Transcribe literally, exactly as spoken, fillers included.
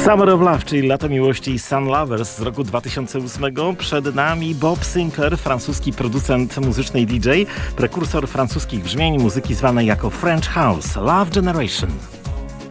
Summer of Love, czyli Lato Miłości Sun Lovers z roku dwa tysiące ósmego. Przed nami Bob Sinclair, francuski producent muzyczny i D J, prekursor francuskich brzmień muzyki zwanej jako French House, Love Generation.